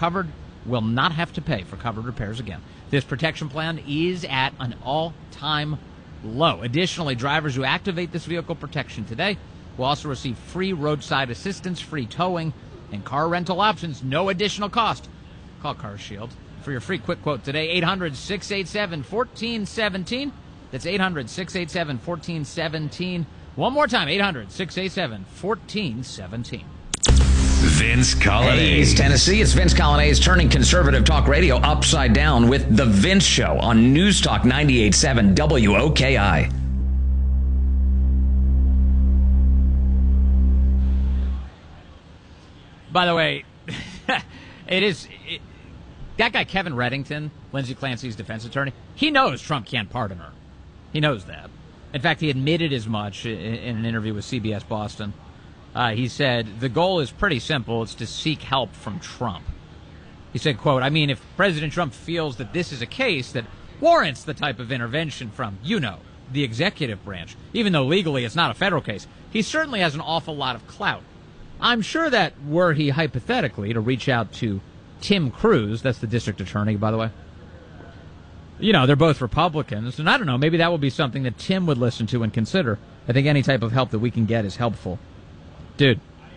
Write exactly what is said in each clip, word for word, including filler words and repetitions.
covered will not have to pay for covered repairs again. This protection plan is at an all-time low. Additionally, drivers who activate this vehicle protection today will also receive free roadside assistance, free towing, and car rental options. No additional cost. Call CarShield for your free quick quote today. eight hundred, six eight seven, one four one seven. That's eight hundred, six eight seven, one four one seven. One more time, eight hundred, six eight seven, one four one seven. Vince Colonnese. Hey, East Tennessee. It's Vince Colonnese turning conservative talk radio upside down with The Vince Show on News Talk ninety-eight point seven W O K I. By the way, it is it, that guy Kevin Reddington, Lindsey Clancy's defense attorney, he knows Trump can't pardon her. He knows that. In fact, he admitted as much in, in an interview with C B S Boston. Uh, he said, the goal is pretty simple. It's to seek help from Trump. He said, quote, I mean, if President Trump feels that this is a case that warrants the type of intervention from, you know, the executive branch, even though legally it's not a federal case, he certainly has an awful lot of clout. I'm sure that were he hypothetically to reach out to Tim Cruz, that's the district attorney, by the way. You know, they're both Republicans, and I don't know, maybe that would be something that Tim would listen to and consider. I think any type of help that we can get is helpful. Dude,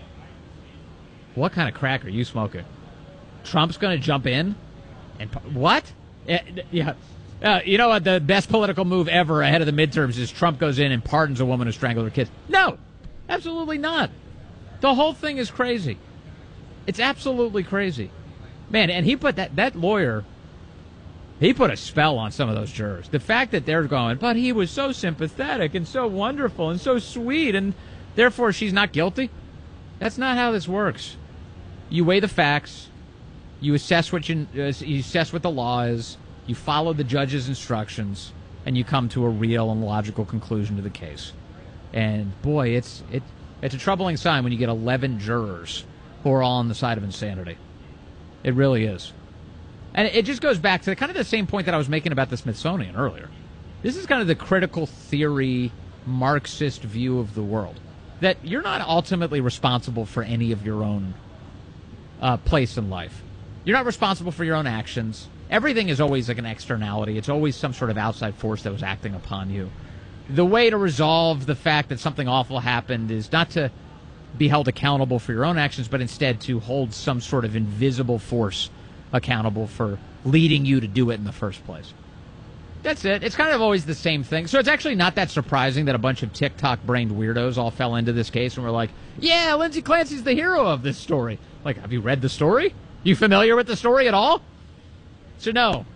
what kind of crack are you smoking? Trump's going to jump in? And what? Yeah. Uh, you know what? The best political move ever ahead of the midterms is Trump goes in and pardons a woman who strangled her kids. No, absolutely not. The whole thing is crazy. It's absolutely crazy. Man, and he put that, that lawyer, he put a spell on some of those jurors. The fact that they're going, but he was so sympathetic and so wonderful and so sweet, and therefore she's not guilty. That's not how this works. You weigh the facts. You assess what you, uh, you assess what the law is. You follow the judge's instructions, and you come to a real and logical conclusion to the case. And boy, it's it it's a troubling sign when you get eleven jurors who are all on the side of insanity. It really is. And it just goes back to kind of the same point that I was making about the Smithsonian earlier. This is kind of the critical theory, Marxist view of the world. That you're not ultimately responsible for any of your own uh, place in life. You're not responsible for your own actions. Everything is always like an externality. It's always some sort of outside force that was acting upon you. The way to resolve the fact that something awful happened is not to be held accountable for your own actions, but instead to hold some sort of invisible force accountable for leading you to do it in the first place. That's it. It's kind of always the same thing. So it's actually not that surprising that a bunch of TikTok-brained weirdos all fell into this case and were like, yeah, Lindsey Clancy's the hero of this story. Like, have you read the story? You familiar with the story at all? So no.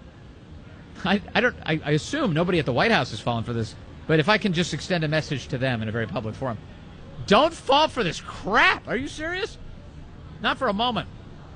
I, I don't. I, I assume nobody at the White House has fallen for this. But if I can just extend a message to them in a very public forum, don't fall for this crap. Are you serious? Not for a moment.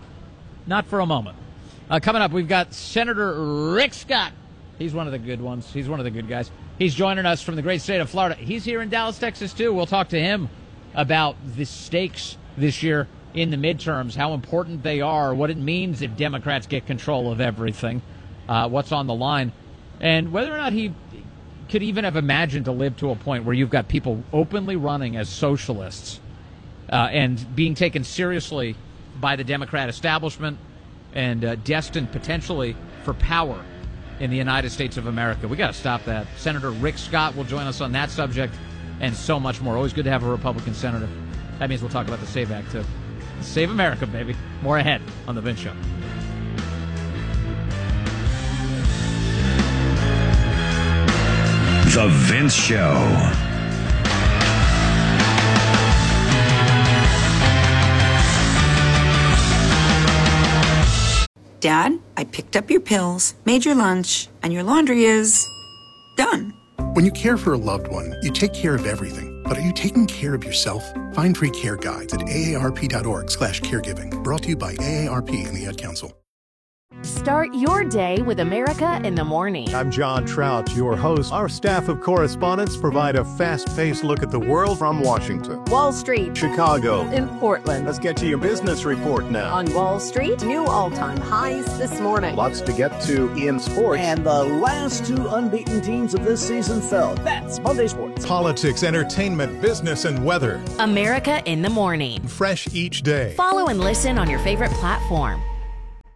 Not for a moment. Uh, coming up, we've got Senator Rick Scott. He's one of the good ones. He's one of the good guys. He's joining us from the great state of Florida. He's here in Dallas, Texas, too. We'll talk to him about the stakes this year in the midterms, how important they are, what it means if Democrats get control of everything, uh, what's on the line, and whether or not he could even have imagined to live to a point where you've got people openly running as socialists uh, and being taken seriously by the Democrat establishment and uh, destined potentially for power in the United States of America. We got to stop that. Senator Rick Scott will join us on that subject and so much more. Always good to have a Republican senator. That means we'll talk about the SAVE Act, too. Save America, baby. More ahead on The Vince Show. The Vince Show. Dad, I picked up your pills, made your lunch, and your laundry is done. When you care for a loved one, you take care of everything. But are you taking care of yourself? Find free care guides at A A R P dot org slash caregiving. Brought to you by A A R P and the Ad Council. Start your day with America in the Morning. I'm John Trout, your host. Our staff of correspondents provide a fast-paced look at the world from Washington, Wall Street, Chicago, in Portland. Let's get to your business report now. On Wall Street, new all-time highs this morning. Lots to get to in sports. And the last two unbeaten teams of this season fell. That's Monday Sports. Politics, entertainment, business, and weather. America in the Morning. Fresh each day. Follow and listen on your favorite platform.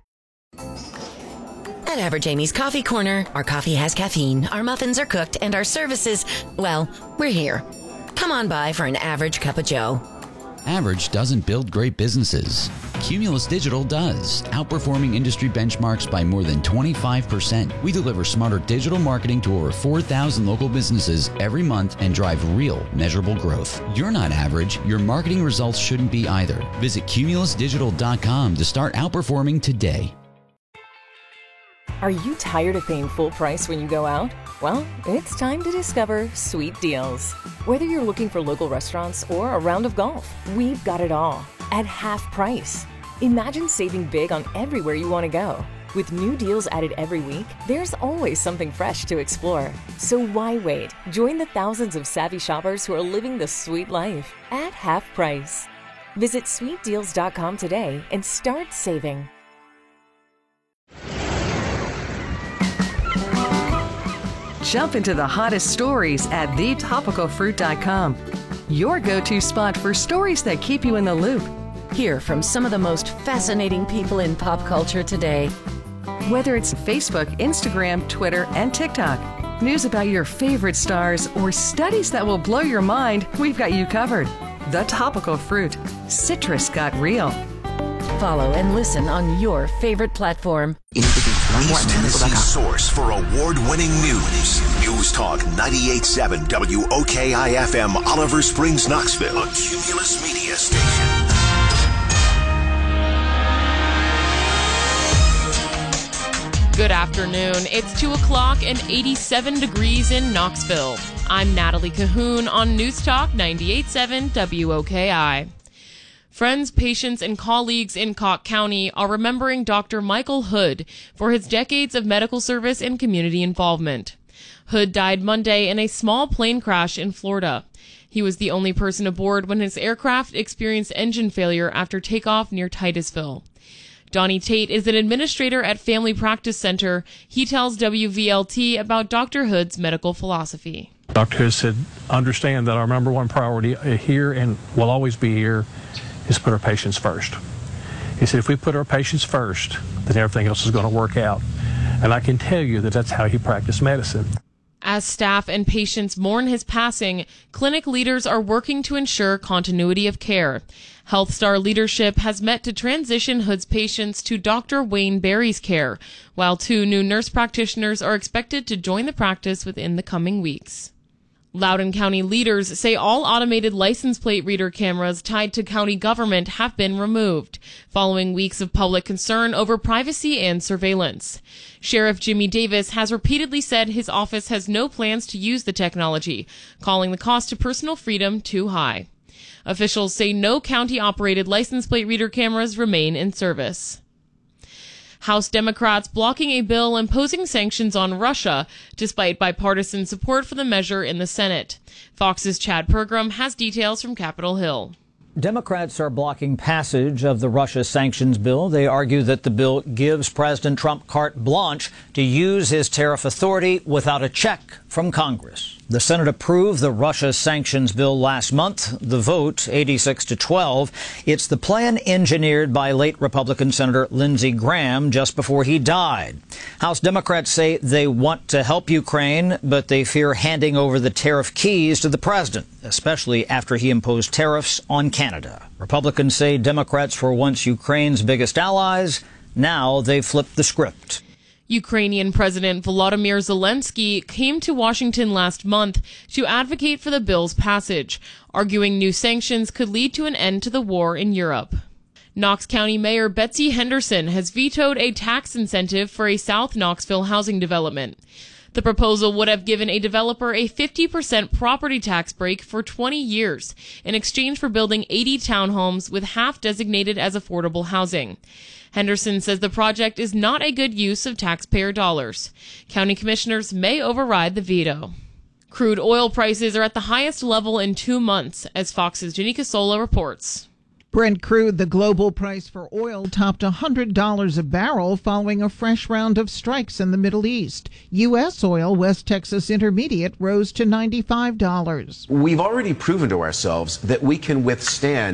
At Average Amy's Coffee Corner, our coffee has caffeine, our muffins are cooked, and our services, well, we're here. Come on by for an average cup of joe. Average doesn't build great businesses. Cumulus Digital does, outperforming industry benchmarks by more than twenty-five percent. We deliver smarter digital marketing to over four thousand local businesses every month and drive real, measurable growth. You're not average. Your marketing results shouldn't be either. Visit cumulus digital dot com to start outperforming today. Are you tired of paying full price when you go out? Well, it's time to discover Sweet Deals. Whether you're looking for local restaurants or a round of golf, we've got it all at half price. Imagine saving big on everywhere you want to go. With new deals added every week, there's always something fresh to explore. So why wait? Join the thousands of savvy shoppers who are living the sweet life at half price. Visit sweet deals dot com today and start saving. Jump into the hottest stories at the topical fruit dot com. Your go-to spot for stories that keep you in the loop. Hear from some of the most fascinating people in pop culture today. Whether it's Facebook, Instagram, Twitter, and TikTok, news about your favorite stars, or studies that will blow your mind, we've got you covered. The Topical Fruit. Citrus got real. Follow and listen on your favorite platform. East Tennessee's source for award-winning news. News Talk ninety-eight point seven W O K I F M, Oliver Springs, Knoxville. A Cumulus Media Station. Good afternoon. It's two o'clock and eighty-seven degrees in Knoxville. I'm Natalie Cahoon on News Talk ninety-eight point seven W O K I. Friends, patients, and colleagues in Cocke County are remembering Doctor Michael Hood for his decades of medical service and community involvement. Hood died Monday in a small plane crash in Florida. He was the only person aboard when his aircraft experienced engine failure after takeoff near Titusville. Donnie Tate is an administrator at Family Practice Center. He tells W V L T about Doctor Hood's medical philosophy. Doctor Hood said, understand that our number one priority here and will always be here is put our patients first. He said, if we put our patients first, then everything else is going to work out. And I can tell you that that's how he practiced medicine. As staff and patients mourn his passing, clinic leaders are working to ensure continuity of care. Health Star leadership has met to transition Hood's patients to Doctor Wayne Berry's care, while two new nurse practitioners are expected to join the practice within the coming weeks. Loudoun County leaders say all automated license plate reader cameras tied to county government have been removed, following weeks of public concern over privacy and surveillance. Sheriff Jimmy Davis has repeatedly said his office has no plans to use the technology, calling the cost to personal freedom too high. Officials say no county-operated license plate reader cameras remain in service. House Democrats blocking a bill imposing sanctions on Russia, despite bipartisan support for the measure in the Senate. Fox's Chad Pergram has details from Capitol Hill. Democrats are blocking passage of the Russia sanctions bill. They argue that the bill gives President Trump carte blanche to use his tariff authority without a check from Congress. The Senate approved the Russia sanctions bill last month. The vote, eighty-six to twelve. It's the plan engineered by late Republican Senator Lindsey Graham just before he died. House Democrats say they want to help Ukraine, but they fear handing over the tariff keys to the president, especially after he imposed tariffs on Canada. Republicans say Democrats were once Ukraine's biggest allies. Now they've flipped the script. Ukrainian President Volodymyr Zelensky came to Washington last month to advocate for the bill's passage, arguing new sanctions could lead to an end to the war in Europe. Knox County Mayor Betsy Henderson has vetoed a tax incentive for a South Knoxville housing development. The proposal would have given a developer a fifty percent property tax break for twenty years in exchange for building eighty townhomes with half designated as affordable housing. Henderson says the project is not a good use of taxpayer dollars. County commissioners may override the veto. Crude oil prices are at the highest level in two months, as Fox's Janika Sola reports. Brent crude, the global price for oil, topped one hundred dollars a barrel following a fresh round of strikes in the Middle East. U S oil, West Texas Intermediate, rose to ninety-five dollars. We've already proven to ourselves that we can withstand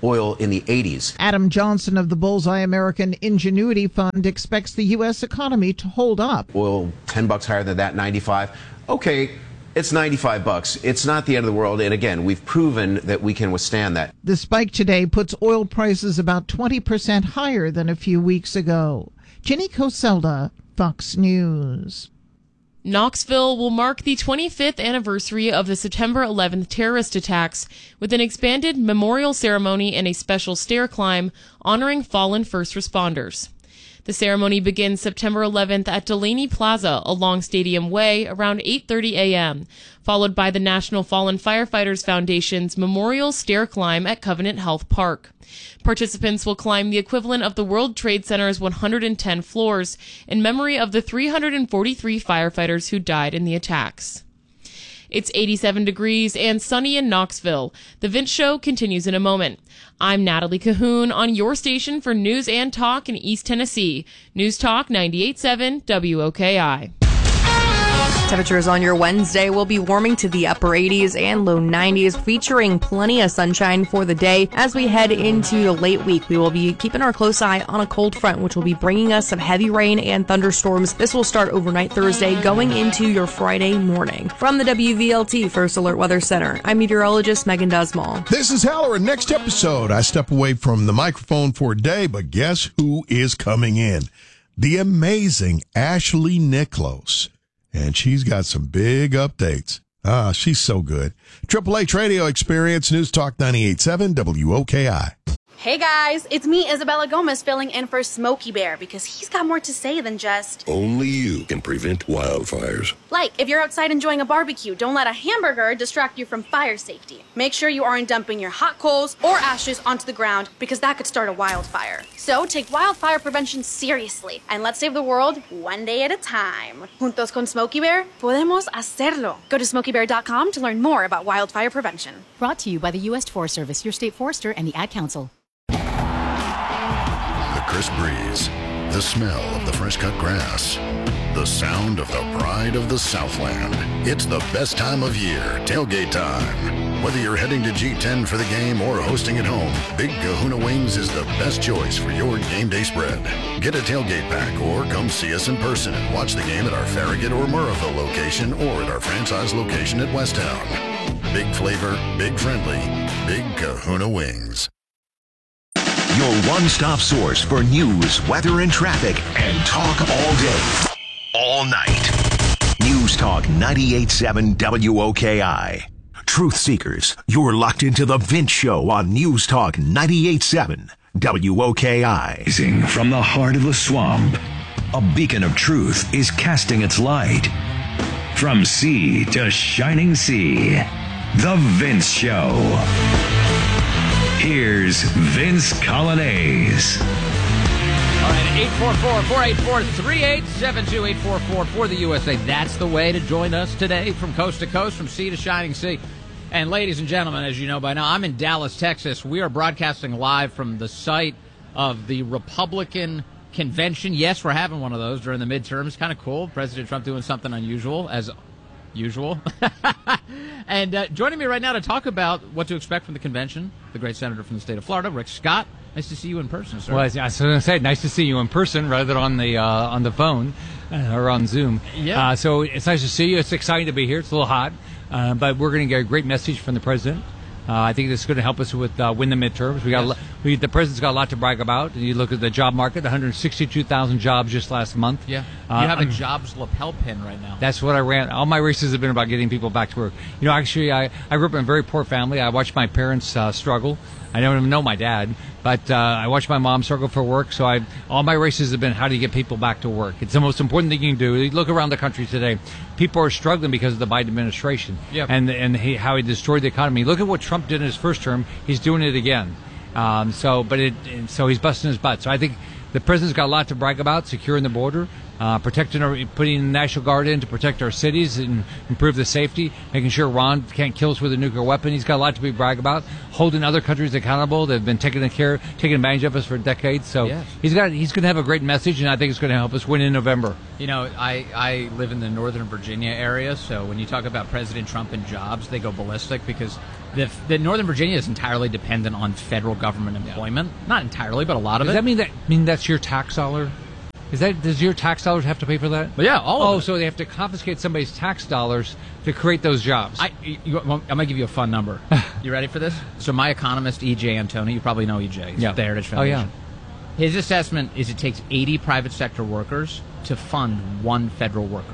oil in the eighties. Adam Johnson of the Bullseye American Ingenuity Fund expects the U S economy to hold up. Oil ten bucks higher than that, ninety-five. Okay, it's ninety-five bucks. It's not the end of the world. And again, we've proven that we can withstand that. The spike today puts oil prices about twenty percent higher than a few weeks ago. Ginny Coselda, Fox News. Knoxville will mark the twenty-fifth anniversary of the September eleventh terrorist attacks with an expanded memorial ceremony and a special stair climb honoring fallen first responders. The ceremony begins September eleventh at Delaney Plaza along Stadium Way around eight thirty a.m., followed by the National Fallen Firefighters Foundation's Memorial Stair Climb at Covenant Health Park. Participants will climb the equivalent of the World Trade Center's one hundred ten floors in memory of the three hundred forty-three firefighters who died in the attacks. It's eighty-seven degrees and sunny in Knoxville. The Vince Show continues in a moment. I'm Natalie Cahoon on your station for news and talk in East Tennessee. News Talk ninety-eight point seven W O K I. Temperatures on your Wednesday will be warming to the upper eighties and low nineties, featuring plenty of sunshine for the day. As we head into the late week, we will be keeping our close eye on a cold front, which will be bringing us some heavy rain and thunderstorms. This will start overnight Thursday, going into your Friday morning. From the W V L T First Alert Weather Center, I'm meteorologist Megan Dusmall. This is Halloran. Next episode, I step away from the microphone for a day, but guess who is coming in? The amazing Ashley Nicholas. And she's got some big updates. Ah, she's so good. Triple H Radio Experience, News Talk ninety-eight point seven W O K I. Hey guys, it's me, Isabella Gomez, filling in for Smokey Bear because he's got more to say than just... Only you can prevent wildfires. Like, if you're outside enjoying a barbecue, don't let a hamburger distract you from fire safety. Make sure you aren't dumping your hot coals or ashes onto the ground because that could start a wildfire. So take wildfire prevention seriously and let's save the world one day at a time. Juntos con Smokey Bear, podemos hacerlo. Go to smokey bear dot com to learn more about wildfire prevention. Brought to you by the U S Forest Service, your state forester, and the Ad Council. The crisp breeze, the smell of the fresh cut grass, the sound of the pride of the Southland. It's the best time of year, tailgate time. Whether you're heading to G ten for the game or hosting at home, Big Kahuna Wings is the best choice for your game day spread. Get a tailgate pack or come see us in person and watch the game at our Farragut or Murrayville location or at our franchise location at Westtown. Big flavor, big friendly, Big Kahuna Wings. Your one-stop source for news, weather, and traffic, and talk all day, all night. News Talk ninety-eight point seven W O K I. Truth Seekers, you're locked into the Vince Show on News Talk ninety-eight point seven W O K I. From the heart of the swamp, a beacon of truth is casting its light. From sea to shining sea, the Vince Show. Here's Vince Colonnese. All right, eight four four, four eight four, three eight seven two, eight four four for the U S A. That's the way to join us today from coast to coast, from sea to shining sea. And ladies and gentlemen, as you know by now, I'm in Dallas, Texas. We are broadcasting live from the site of the Republican convention. Yes, we're having one of those during the midterms. Kind of cool. President Trump doing something unusual, as usual. And uh, joining me right now to talk about what to expect from the convention, the great senator from the state of Florida, Rick Scott. Nice to see you in person, sir. Well, I was going to say, nice to see you in person rather than on the uh, on the phone uh, or on Zoom. Yeah. Uh, so it's nice to see you. It's exciting to be here. It's a little hot, uh, but we're going to get a great message from the president. Uh, I think this is going to help us with uh, win the midterms. We got yes. a, we, the president's got a lot to brag about. You look at the job market, one hundred sixty-two thousand jobs just last month. Yeah, uh, you have a um, jobs lapel pin right now. That's what I ran. All my races have been about getting people back to work. You know, actually, I, I grew up in a very poor family. I watched my parents uh, struggle. I don't even know my dad, but uh, I watched my mom struggle for work. So I, all my races have been how do you get people back to work? It's the most important thing you can do. You look around the country today, people are struggling because of the Biden administration yep. and and he, how he destroyed the economy. Look at what Trump did in his first term. He's doing it again. Um, so, but it so he's busting his butt. So I think the president's got a lot to brag about, securing the border. uh, protecting our, putting the National Guard in to protect our cities and improve the safety, making sure Iran can't kill us with a nuclear weapon. He's got a lot to be brag about. Holding other countries accountable. They've been taking care, taking advantage of us for decades. So Yes. he's got he's going to have a great message, and I think it's going to help us win in November. You know, I, I live in the Northern Virginia area, so when you talk about President Trump and jobs, they go ballistic because the, the Northern Virginia is entirely dependent on federal government employment. Yeah. Not entirely, but a lot of Does it. that mean that mean that's your tax dollar? Is that does your tax dollars have to pay for that? But yeah, all oh, of it. so they have to confiscate somebody's tax dollars to create those jobs. I, you, I'm going to give you a fun number. You ready for this? So my economist, E J Antoni, you probably know E J. He's Yeah. with the Heritage Oh, Foundation. yeah. His assessment is it takes eighty private sector workers to fund one federal worker.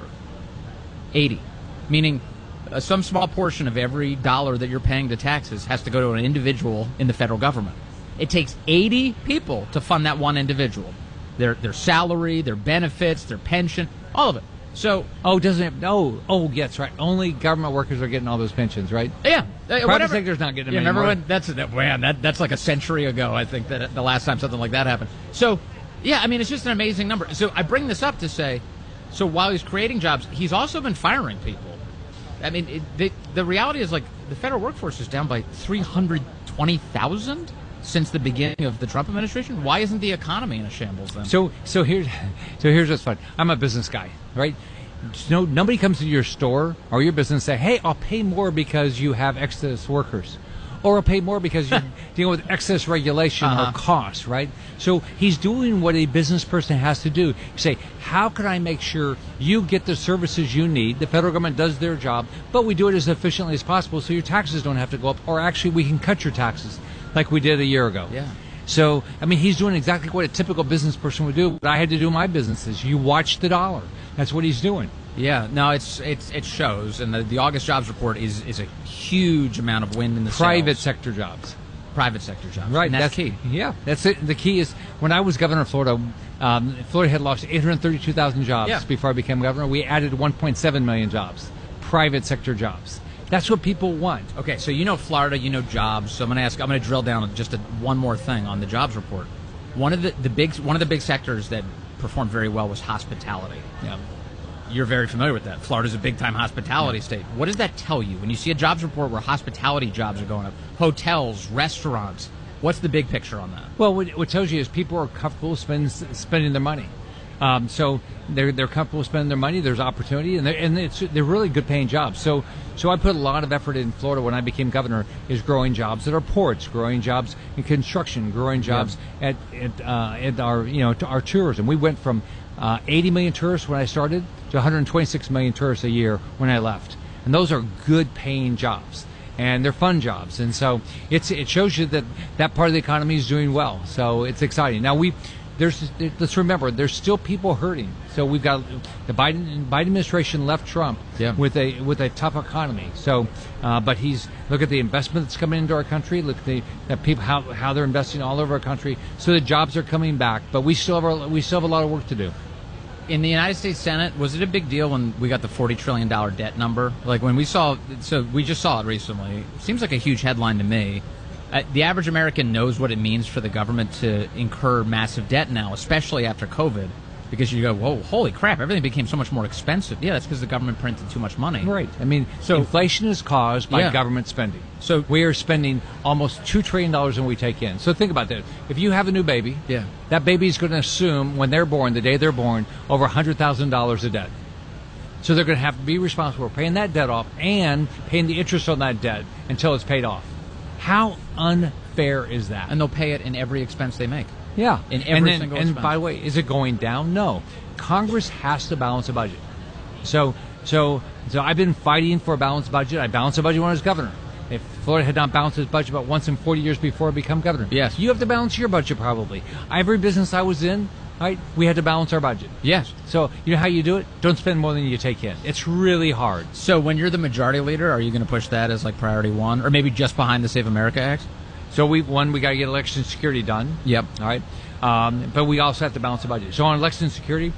eighty. Meaning uh, some small portion of every dollar that you're paying to taxes has to go to an individual in the federal government. It takes eighty people to fund that one individual. Their their salary, their benefits, their pension, all of it. So, oh, doesn't it? Oh, oh, yes, right. Only government workers are getting all those pensions, right? yeah, uh, Private whatever. sector's not getting them Yeah, remember anymore. when that's that man that that's like a century ago. I think that the last time something like that happened. So, yeah, I mean it's just an amazing number. So I bring this up to say, so while he's creating jobs, he's also been firing people. I mean, it, the the reality is like the federal workforce is down by three hundred twenty thousand since the beginning of the Trump administration. Why isn't the economy in a shambles then? So, so here's, so here's what's fun. I'm a business guy, right? No, nobody comes to your store or your business and say, "Hey, I'll pay more because you have excess workers," or "I'll pay more because you're dealing with excess regulation Uh-huh. or costs," right? So he's doing what a business person has to do. You say, "How can I make sure you get the services you need?" The federal government does their job, but we do it as efficiently as possible, so your taxes don't have to go up, or actually, we can cut your taxes, like we did a year ago. Yeah. So, I mean, he's doing exactly what a typical business person would do. But I had to do my businesses. You watch the dollar. That's what he's doing. Yeah, no, it's it's it shows, and the, the August jobs report is is a huge amount of wind in the Private sails. sector jobs. Private sector jobs, Right. And that's, key. Yeah, that's it. The key is when I was governor of Florida, um, Florida had lost eight hundred thirty-two thousand jobs Yeah. before I became governor. We added one point seven million jobs, private sector jobs. That's what people want. Okay, so you know Florida, you know jobs. So I'm going to ask. I'm going to drill down on just a, one more thing on the jobs report. One of the, the big one of the big sectors that performed very well was hospitality. Yeah. You're very familiar with that. Florida's a big time hospitality Yeah. state. What does that tell you when you see a jobs report where hospitality jobs are going up? Hotels, restaurants. What's the big picture on that? Well, what, what tells you is people are comfortable spend, spending their money. Um, so they're they're comfortable spending their money. There's opportunity, and they're, and it's they're really good paying jobs. So so I put a lot of effort in Florida when I became governor is growing jobs at our ports, growing jobs in construction, growing jobs at at, uh, at our you know to our tourism. We went from uh, eighty million tourists when I started to one hundred twenty-six million tourists a year when I left, and those are good paying jobs. And they're fun jobs, and so it's it shows you that that part of the economy is doing well. So it's exciting. Now we. There's, let's remember, there's still people hurting. So we've got the Biden Biden administration left Trump Yeah. with a with a tough economy. So, uh, but he's look at the investment that's coming into our country. Look at the at people how how they're investing all over our country. So the jobs are coming back, but we still have a, we still have a lot of work to do. In the United States Senate, was it a big deal when we got the forty trillion dollars debt number? Like when we saw, so we just saw it recently. It seems like a huge headline to me. Uh, the average American knows what it means for the government to incur massive debt now, especially after COVID, because you go, whoa, holy crap, everything became so much more expensive. Yeah, that's because the government printed too much money. Right. I mean, so inflation is caused by Yeah. government spending. So we are spending almost two trillion dollars than we take in. So think about that. If you have a new baby, Yeah. that baby is going to assume when they're born, the day they're born, over one hundred thousand dollars of debt. So they're going to have to be responsible for paying that debt off and paying the interest on that debt until it's paid off. How unfair is that? And they'll pay it in every expense they make. Yeah. In every and then, single And expense. by the way, is it going down? No. Congress has to balance a budget. So so so I've been fighting for a balanced budget. I balanced a budget when I was governor. If Florida had not balanced its budget about once in forty years before I become governor. Yes. You have to balance your budget probably. Every business I was in, right, we had to balance our budget. Yes. So you know how you do it? Don't spend more than you take in. It's really hard. So when you're the majority leader, are you going to push that as like priority one, or maybe just behind the Save America Act? So we one we got to get election security done. Yep. All right. Um, but we also have to balance the budget. So on election security,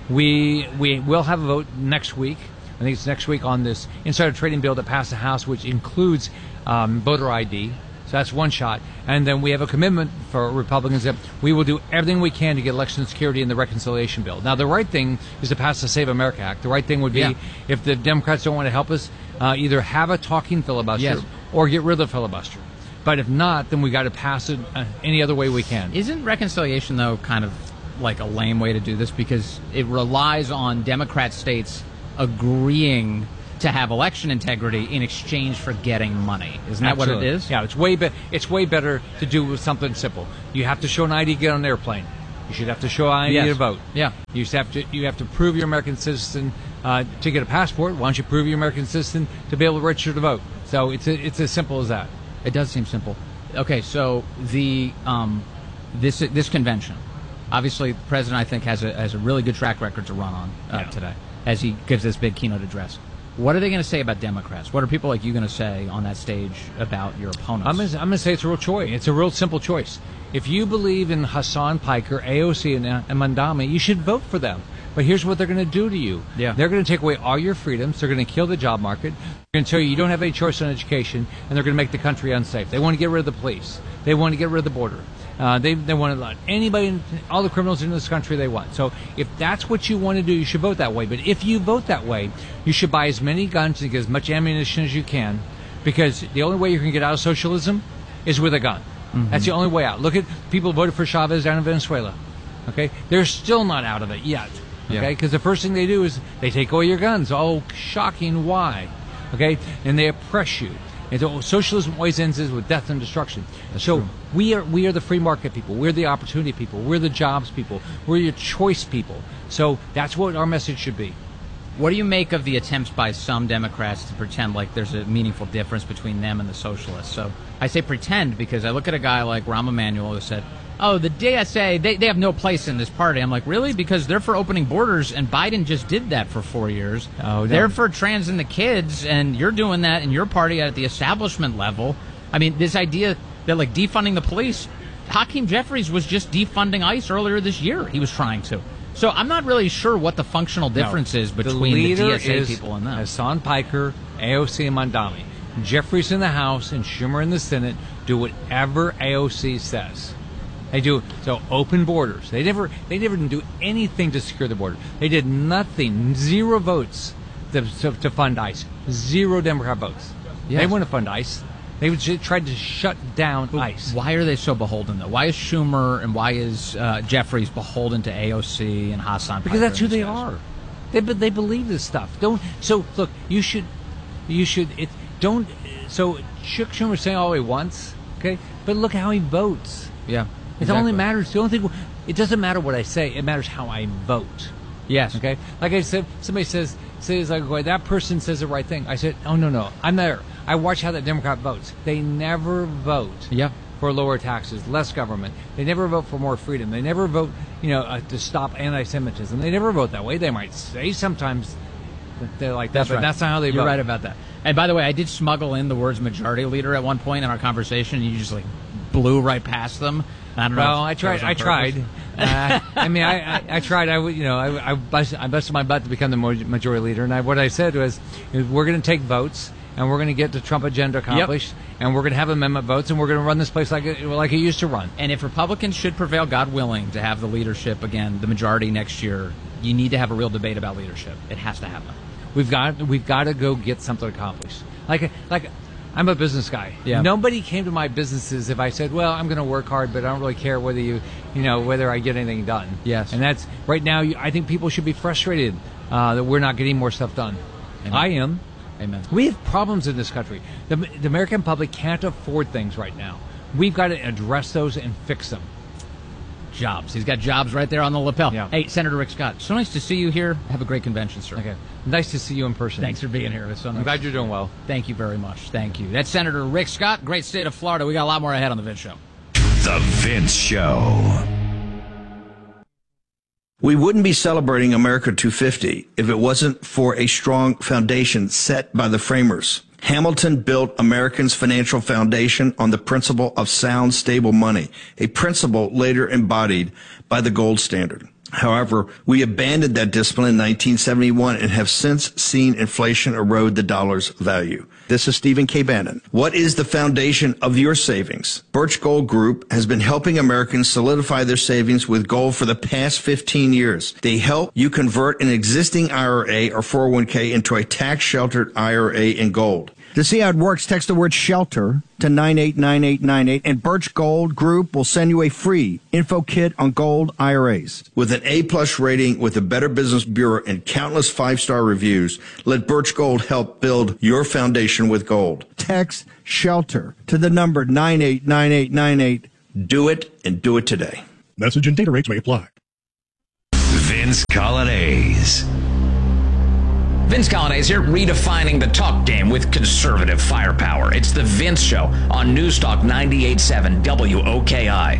we we will have a vote next week. I think it's next week on this insider trading bill that passed the House, which includes um, voter I D. So that's one shot. And then we have a commitment for Republicans that we will do everything we can to get election security in the reconciliation bill. Now, the right thing is to pass the Save America Act. The right thing would be, Yeah. if the Democrats don't want to help us, uh, either have a talking filibuster Yes. or get rid of the filibuster. But if not, then we got to pass it uh, any other way we can. Isn't reconciliation, though, kind of like a lame way to do this? Because it relies on Democrat states agreeing to have election integrity in exchange for getting money. Isn't that Absolutely. what it is? Yeah, it's way be- It's way better to do with something simple. You have to show an I D to get on an airplane. You should have to show an I D Yes. to vote. Yeah. You just have to. You have to prove you're an American citizen uh, to get a passport. Why don't you prove you're an American citizen to be able to register to vote? So it's a, it's as simple as that. It does seem simple. Okay, so the um, this this convention, obviously, the president I think has a has a really good track record to run on uh, Yeah. today as he gives this big keynote address. What are they going to say about Democrats? What are people like you going to say on that stage about your opponents? I'm going to I'm going to say it's a real choice. It's a real simple choice. If you believe in Hassan Piker, A O C, and, and Mandami, you should vote for them. But here's what they're going to do to you. Yeah. They're going to take away all your freedoms. They're going to kill the job market. They're going to tell you you don't have any choice on education, and they're going to make the country unsafe. They want to get rid of the police. They want to get rid of the border. Uh, they they want to let anybody, all the criminals in this country they want. So if that's what you want to do, you should vote that way. But if you vote that way, you should buy as many guns and get as much ammunition as you can, because the only way you can get out of socialism is with a gun. Mm-hmm. That's the only way out. Look at people who voted for Chavez down in Venezuela. Okay, they're still not out of it yet. Yeah. Okay, because the first thing they do is they take away your guns. Oh, shocking! Why? Okay, and they oppress you. And so socialism always ends with death and destruction. That's so true. we are we are the free market people. We're the opportunity people. We're the jobs people. We're your choice people. So that's what our message should be. What do you make of the attempts by some Democrats to pretend like there's a meaningful difference between them and the socialists? So I say pretend because I look at a guy like Rahm Emanuel who said, oh, the D S A, they, they have no place in this party. I'm like, really? Because they're for opening borders, and Biden just did that for four years. Oh, no. They're for trans and the kids, and you're doing that in your party at the establishment level. I mean, this idea that, like, defunding the police, Hakeem Jeffries was just defunding ICE earlier this year. He was trying to. So I'm not really sure what the functional difference No. is between the, the, leader D S A is people and them. Hassan Piker, A O C, and Mandami. Jeffries in the House and Schumer in the Senate do whatever A O C says. They do so. Open borders. They never. They never didn't do anything to secure the border. They did nothing. Zero votes to, to, to fund ICE. Zero Democrat votes. Yes. They wouldn't fund ICE. They would just tried to shut down But ICE. Why are they so beholden, though? Why is Schumer and why is uh, Jeffries beholden to A O C and Hassan? Because Piker that's who and they these guys? are. They be- they believe this stuff. Don't. So look, you should, you should. It don't. So Chuck Schumer saying all he wants. Okay, but look how he votes. Yeah. It exactly. only matters. The only thing. It doesn't matter what I say. It matters how I vote. Yes. Okay. Like I said, somebody says says like okay, that person says the right thing. I said, oh no no, I'm there. I watch how that Democrat votes. They never vote. Yeah. For lower taxes, less government. They never vote for more freedom. They never vote, you know, uh, to stop anti-Semitism. They never vote that way. They might say sometimes that they're like that, That's but right. that's not how they You're vote. right about that. And by the way, I did smuggle in the words majority leader at one point in our conversation, and you just like blew right past them. I don't know. Well, if I that tried. was on I tried. purpose. uh, I mean, I, I, I tried. I, would- you know, I, I, busted, I busted my butt to become the mo- majority leader, and I, what I said was, is we're going to take votes, and we're going to get the Trump agenda accomplished, and we're going to have amendment votes, and we're going to run this place like it, like it used to run. And if Republicans should prevail, God willing, to have the leadership again, the majority next year, you need to have a real debate about leadership. It has to happen. We've got we've got to go get something accomplished. Like like I'm a business guy. Yeah. Nobody came to my businesses if I said, "Well, I'm going to work hard, but I don't really care whether you you know whether I get anything done." Yes. And that's right now. You, I think people should be frustrated uh, that we're not getting more stuff done. Amen. I am. Amen. We have problems in this country. The, the American public can't afford things right now. We've got to address those and fix them. Jobs. He's got jobs right there on the lapel. Yeah. Hey, Senator Rick Scott, so nice to see you here. Have a great convention, sir. Okay. Nice to see you in person. Thanks for being here. It was so nice. I'm glad you're doing well. Thank you very much. Thank you. That's Senator Rick Scott, great state of Florida. We got a lot more ahead on the Vince Show. The Vince Show. We wouldn't be celebrating America two fifty if it wasn't for a strong foundation set by the framers. Hamilton built Americans' financial foundation on the principle of sound, stable money, a principle later embodied by the gold standard. However, we abandoned that discipline in nineteen seventy-one and have since seen inflation erode the dollar's value. This is Stephen K. Bannon. What is the foundation of your savings? Birch Gold Group has been helping Americans solidify their savings with gold for the past fifteen years. They help you convert an existing I R A or four oh one k into a tax-sheltered I R A in gold. To see how it works, text the word SHELTER to nine eight nine eight nine eight, and Birch Gold Group will send you a free info kit on gold I R As. With an A-plus rating with the Better Business Bureau and countless five-star reviews, let Birch Gold help build your foundation with gold. Text SHELTER to the number nine eight nine eight nine eight. Do it, and do it today. Message and data rates may apply. Vince Colonnese. Vince Colonnese here, redefining the talk game with conservative firepower. It's the Vince Show on News Talk ninety-eight point seven W O K I.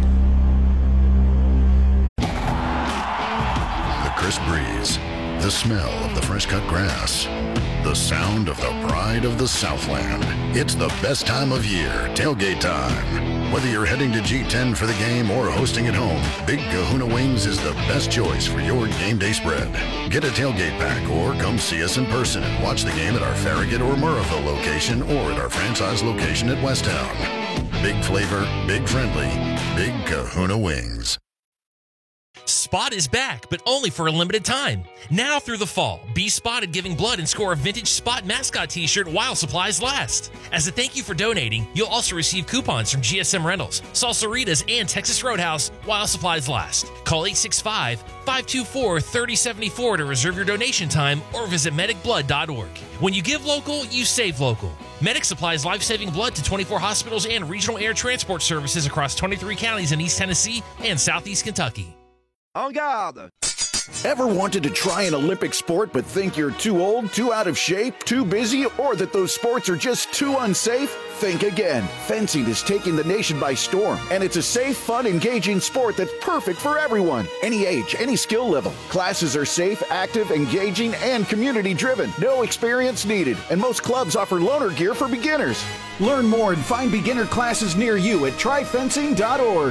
The crisp breeze, the smell of the fresh-cut grass, the sound of the pride of the Southland. It's the best time of year, tailgate time. Whether you're heading to G ten for the game or hosting at home, Big Kahuna Wings is the best choice for your game day spread. Get a tailgate pack or come see us in person and watch the game at our Farragut or Murrayville location or at our franchise location at Westtown. Big flavor, big friendly, Big Kahuna Wings. Spot is back, but only for a limited time. Now through the fall, be spotted giving blood and score a vintage Spot mascot t-shirt while supplies last. As a thank you for donating, you'll also receive coupons from G S M Rentals, Salsaritas, and Texas Roadhouse while supplies last. Call eight six five, five two four, three oh seven four to reserve your donation time or visit medic blood dot org. When you give local, you save local. Medic supplies life-saving blood to twenty-four hospitals and regional air transport services across twenty-three counties in East Tennessee and Southeast Kentucky. En garde! Ever wanted to try an Olympic sport but think you're too old, too out of shape, too busy, or that those sports are just too unsafe? Think again. Fencing is taking the nation by storm, and it's a safe, fun, engaging sport that's perfect for everyone. Any age, any skill level. Classes are safe, active, engaging, and community-driven. No experience needed, and most clubs offer loaner gear for beginners. Learn more and find beginner classes near you at try fencing dot org.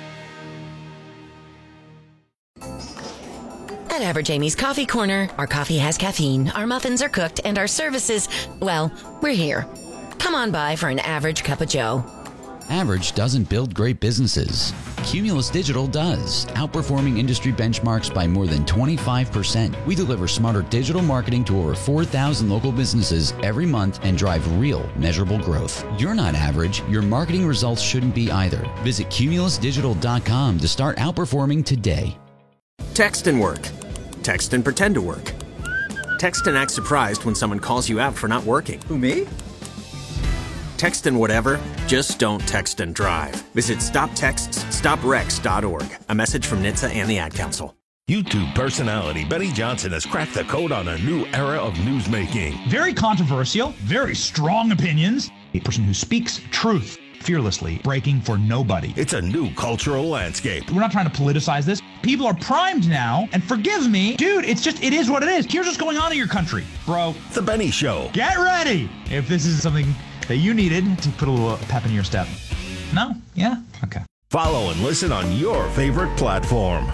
At Average Amy's Coffee Corner, our coffee has caffeine, our muffins are cooked, and our services, well, we're here. Come on by for an average cup of joe. Average doesn't build great businesses. Cumulus Digital does, outperforming industry benchmarks by more than twenty-five percent. We deliver smarter digital marketing to over four thousand local businesses every month and drive real, measurable growth. You're not average. Your marketing results shouldn't be either. Visit cumulus digital dot com to start outperforming today. Text and work. Text and pretend to work. Text and act surprised when someone calls you out for not working. Who, me? Text and whatever, just don't text and drive. Visit stop texts stop wrecks dot org. A message from N H T S A and the Ad Council. YouTube personality Benny Johnson has cracked the code on a new era of newsmaking. Very controversial, very strong opinions. A person who speaks truth fearlessly, breaking for nobody. It's a new cultural landscape. We're not trying to politicize this. People are primed now, and forgive me, dude, it's just, it is what it is. Here's what's going on in your country, bro. The Benny Show. Get ready if this is something that you needed to put a little pep in your step. No? Yeah? Okay. Follow and listen on your favorite platform.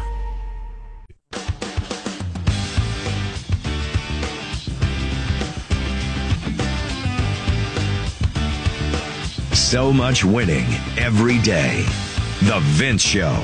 So much winning every day. The Vince Show.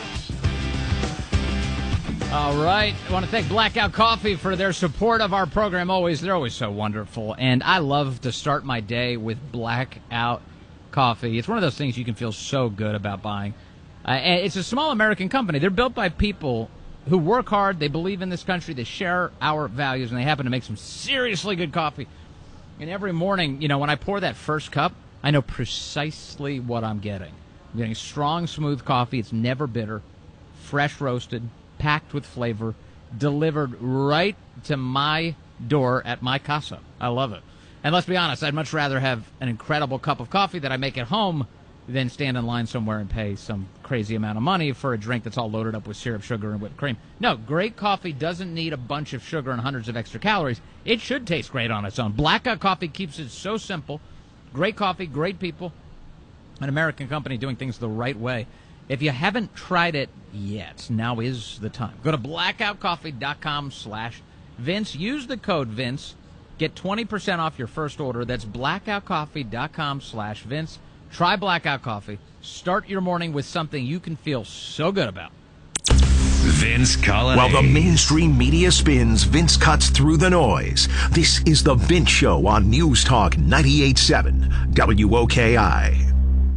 All right. I want to thank Blackout Coffee for their support of our program. Always, they're always so wonderful. And I love to start my day with Blackout Coffee. It's one of those things you can feel so good about buying. Uh, and it's a small American company. They're built by people who work hard. They believe in this country. They share our values, and they happen to make some seriously good coffee. And every morning, you know, when I pour that first cup, I know precisely what I'm getting. I'm getting strong, smooth coffee. It's never bitter, fresh roasted, packed with flavor, delivered right to my door at my casa. I love it. And let's be honest, I'd much rather have an incredible cup of coffee that I make at home than stand in line somewhere and pay some crazy amount of money for a drink that's all loaded up with syrup, sugar, and whipped cream. No, great coffee doesn't need a bunch of sugar and hundreds of extra calories. It should taste great on its own. Blackout Coffee keeps it so simple. Great coffee, great people, an American company doing things the right way. If you haven't tried it yet, now is the time. Go to blackoutcoffee.com slash Vince. Use the code Vince. Get twenty percent off your first order. That's blackoutcoffee.com slash Vince. Try Blackout Coffee. Start your morning with something you can feel so good about. Vince Colonnade. While the mainstream media spins, Vince cuts through the noise. This is The Vince Show on News Talk ninety-eight point seven W O K I.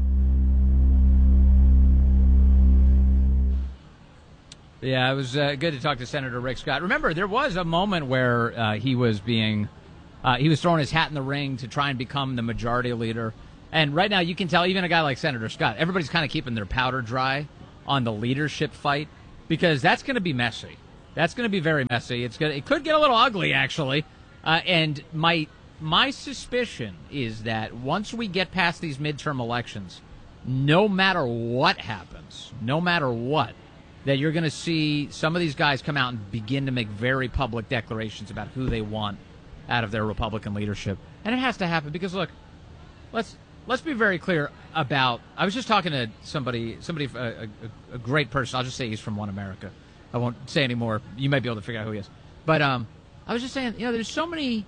Yeah, it was uh, good to talk to Senator Rick Scott. Remember, there was a moment where uh, he was being, uh, he was throwing his hat in the ring to try and become the majority leader. And right now, you can tell even a guy like Senator Scott, everybody's kind of keeping their powder dry on the leadership fight because that's going to be messy. That's going to be very messy. It's going. It could get a little ugly, actually. Uh, and my my suspicion is that once we get past these midterm elections, no matter what happens, no matter what, that you're going to see some of these guys come out and begin to make very public declarations about who they want out of their Republican leadership. And it has to happen because, look, let's let's be very clear about, I was just talking to somebody, somebody a, a, a great person. I'll just say he's from One America. I won't say any more. You might be able to figure out who he is. But um, I was just saying, you know, there's so many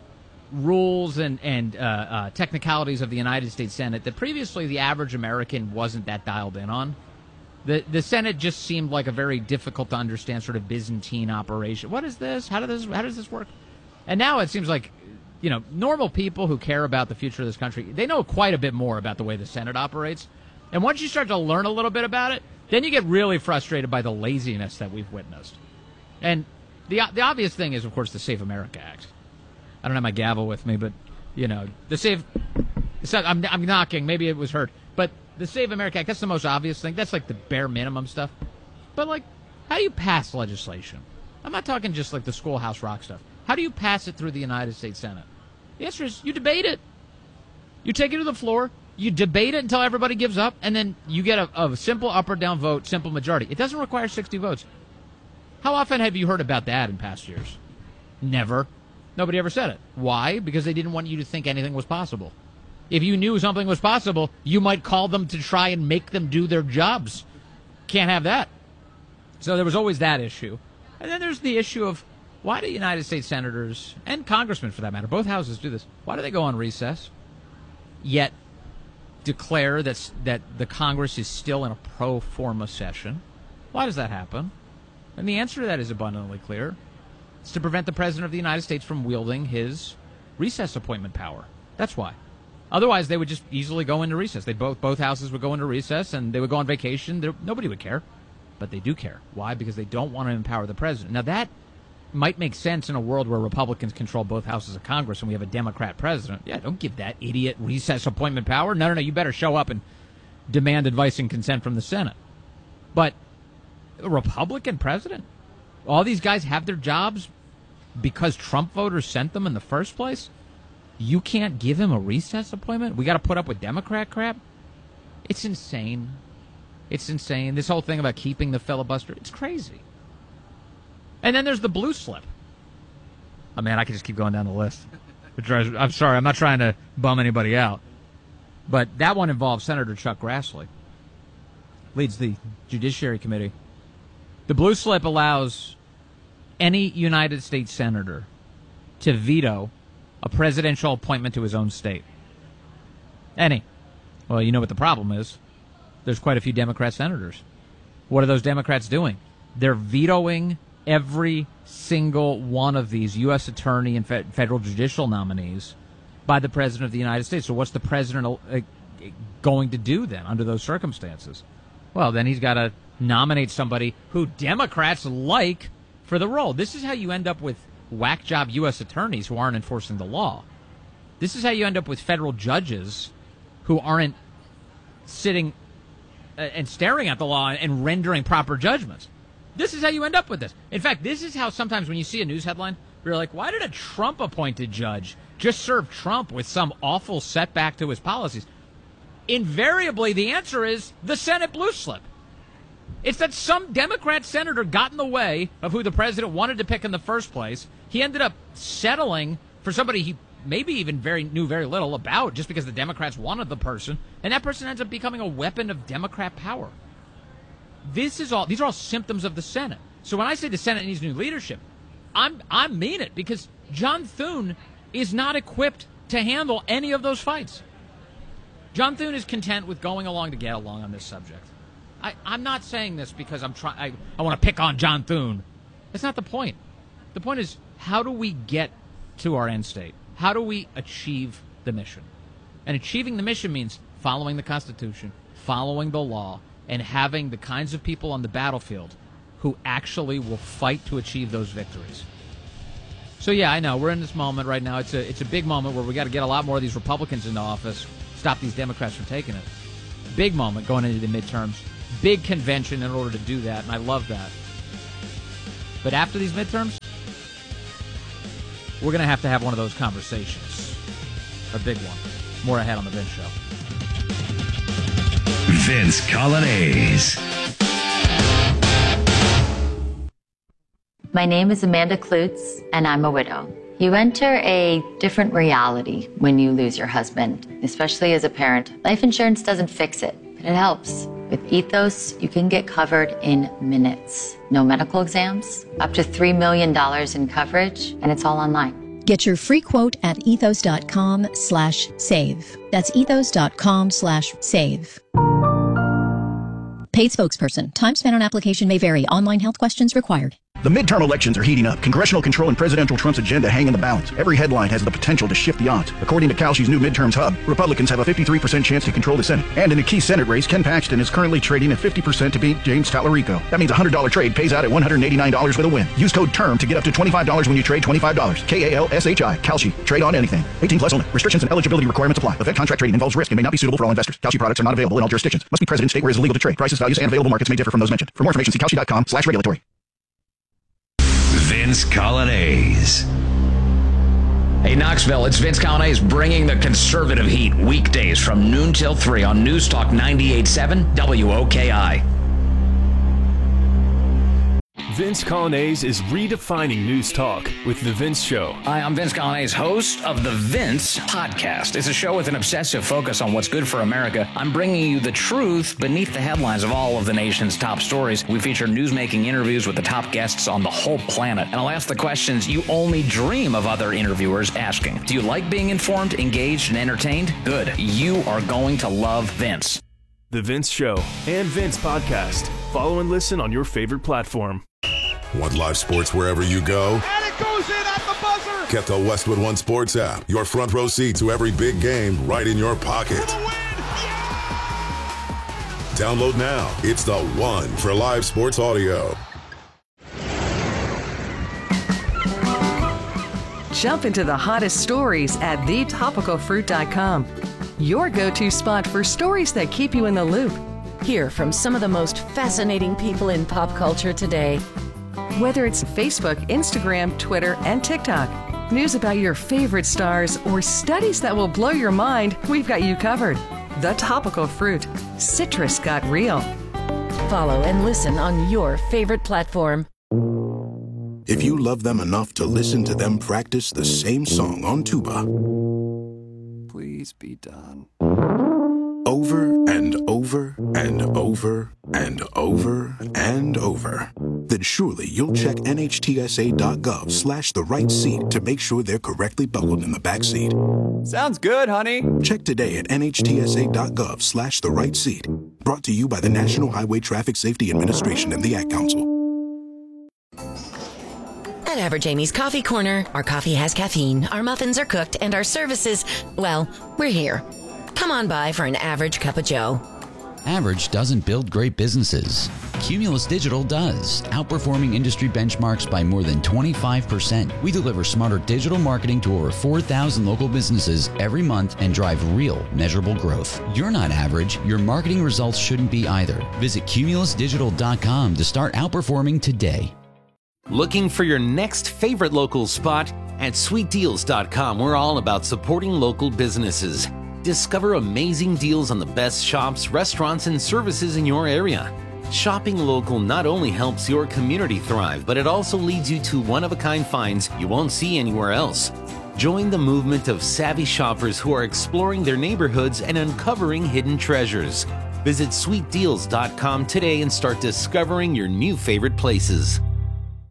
rules and, and uh, uh, technicalities of the United States Senate that previously the average American wasn't that dialed in on. The the Senate just seemed like a very difficult to understand sort of Byzantine operation. What is this? How does this how does this work? And now it seems like, you know, normal people who care about the future of this country, they know quite a bit more about the way the Senate operates. And once you start to learn a little bit about it, then you get really frustrated by the laziness that we've witnessed. And the the obvious thing is, of course, the Save America Act. I don't have my gavel with me, but, you know, the Save... I'm, I'm knocking. Maybe it was heard. But the Save America Act, that's the most obvious thing. That's like the bare minimum stuff. But, like, how do you pass legislation? I'm not talking just like the Schoolhouse Rock stuff. How do you pass it through the United States Senate? The answer is you debate it. You take it to the floor, you debate it until everybody gives up, and then you get a, a simple up or down vote, simple majority. It doesn't require sixty votes. How often have you heard about that in past years? Never. Nobody ever said it. Why? Because they didn't want you to think anything was possible. If you knew something was possible, you might call them to try and make them do their jobs. Can't have that. So there was always that issue. And then there's the issue of why do United States senators, and congressmen for that matter, both houses do this, why do they go on recess, yet declare that, that the Congress is still in a pro forma session? Why does that happen? And the answer to that is abundantly clear. It's to prevent the President of the United States from wielding his recess appointment power. That's why. Otherwise, they would just easily go into recess. They both both houses would go into recess, and they would go on vacation. There, nobody would care. But they do care. Why? Because they don't want to empower the president. Now, that might make sense in a world where Republicans control both houses of Congress and we have a Democrat president. Yeah, don't give that idiot recess appointment power. No, no, no, you better show up and demand advice and consent from the Senate. But a Republican president? All these guys have their jobs because Trump voters sent them in the first place? You can't give him a recess appointment? We got to put up with Democrat crap? It's insane. It's insane. This whole thing about keeping the filibuster, it's crazy. And then there's the blue slip. Oh, man, I could just keep going down the list. I'm sorry, I'm not trying to bum anybody out. But that one involves Senator Chuck Grassley. Leads the Judiciary Committee. The blue slip allows any United States senator to veto a presidential appointment to his own state. Any. Well, you know what the problem is. There's quite a few Democrat senators. What are those Democrats doing? They're vetoing every single one of these U S attorney and fe- federal judicial nominees by the President of the United States. So what's the President uh, going to do then under those circumstances? Well, then he's got to nominate somebody who Democrats like for the role. This is how you end up with whack job U S attorneys who aren't enforcing the law. This is how you end up with federal judges who aren't sitting uh, and staring at the law and rendering proper judgments. This is how you end up with this. In fact, this is how sometimes when you see a news headline, you're like, why did a Trump-appointed judge just serve Trump with some awful setback to his policies? Invariably, the answer is the Senate blue slip. It's that some Democrat senator got in the way of who the president wanted to pick in the first place. He ended up settling for somebody he maybe even very knew very little about just because the Democrats wanted the person, and that person ends up becoming a weapon of Democrat power. This is all. These are all symptoms of the Senate. So when I say the Senate needs new leadership, I'm I mean it, because John Thune is not equipped to handle any of those fights. John Thune is content with going along to get along on this subject. I, I'm not saying this because I'm trying. I, I want to pick on John Thune. That's not the point. The point is, how do we get to our end state? How do we achieve the mission? And achieving the mission means following the Constitution, following the law, and having the kinds of people on the battlefield who actually will fight to achieve those victories. So yeah, I know we're in this moment right now. It's a it's a big moment where we got to get a lot more of these Republicans into office, stop these Democrats from taking it. Big moment going into the midterms. Big convention in order to do that, and I love that. But after these midterms, we're going to have to have one of those conversations. A big one. More ahead on the Vince Show. Vince Colonnese. My name is Amanda Klutz, and I'm a widow. You enter a different reality when you lose your husband, especially as a parent. Life insurance doesn't fix it, but it helps. With Ethos, you can get covered in minutes. No medical exams, up to three million dollars in coverage, and it's all online. Get your free quote at ethos.com slash save. That's ethos.com slash save. Paid spokesperson. Time spent on application may vary. Online health questions required. The midterm elections are heating up. Congressional control and presidential Trump's agenda hang in the balance. Every headline has the potential to shift the odds. According to Kalshi's new midterms hub, Republicans have a fifty-three percent chance to control the Senate. And in a key Senate race, Ken Paxton is currently trading at fifty percent to beat James Tallarico. That means a one hundred dollars trade pays out at one hundred eighty-nine dollars with a win. Use code TERM to get up to twenty-five dollars when you trade twenty-five dollars. K A L S H I. Kalshi. Trade on anything. eighteen plus only. Restrictions and eligibility requirements apply. Event contract trading involves risk and may not be suitable for all investors. Kalshi products are not available in all jurisdictions. Must be present in state where it is illegal to trade. Prices, values, and available markets may differ from those mentioned. For more information, see kalshi.com slash regulatory. Vince Colonnese. Hey, Knoxville, it's Vince Colonnese bringing the conservative heat weekdays from noon till three on News Talk ninety-eight point seven W O K I. Vince Colonnese is redefining news talk with The Vince Show. Hi, I'm Vince Colonnese, host of The Vince Podcast. It's a show with an obsessive focus on what's good for America. I'm bringing you the truth beneath the headlines of all of the nation's top stories. We feature news-making interviews with the top guests on the whole planet. And I'll ask the questions you only dream of other interviewers asking. Do you like being informed, engaged, and entertained? Good. You are going to love Vince. The Vince Show and Vince Podcast. Follow and listen on your favorite platform. Want live sports wherever you go? And it goes in at the buzzer! Get the Westwood One Sports app. Your front row seat to every big game right in your pocket. Download now. It's the one for live sports audio. Jump into the hottest stories at the topical fruit dot com. Your go-to spot for stories that keep you in the loop. Hear from some of the most fascinating people in pop culture today. Whether it's Facebook, Instagram, Twitter, and TikTok, news about your favorite stars, or studies that will blow your mind, we've got you covered. The Topical Fruit. Citrus got real. Follow and listen on your favorite platform. If you love them enough to listen to them practice the same song on tuba, please be done. Over and over and over and over and over, then surely you'll check N H T S A dot gov slash the right seat to make sure they're correctly buckled in the back seat. Sounds good, honey. Check today at N H T S A dot gov slash the right seat. Brought to you by the National Highway Traffic Safety Administration and the Ad Council. At Average Amy's Coffee Corner, our coffee has caffeine, our muffins are cooked, and our services, well, we're here. Come on by for an average cup of joe. Average doesn't build great businesses. Cumulus Digital does, outperforming industry benchmarks by more than twenty-five percent. We deliver smarter digital marketing to over four thousand local businesses every month and drive real, measurable growth. You're not average. Your marketing results shouldn't be either. Visit cumulus digital dot com to start outperforming today. Looking for your next favorite local spot? At sweet deals dot com, we're all about supporting local businesses. Discover amazing deals on the best shops, restaurants, and services in your area. Shopping local not only helps your community thrive, but it also leads you to one-of-a-kind finds you won't see anywhere else. Join the movement of savvy shoppers who are exploring their neighborhoods and uncovering hidden treasures. Visit sweet deals dot com today and start discovering your new favorite places.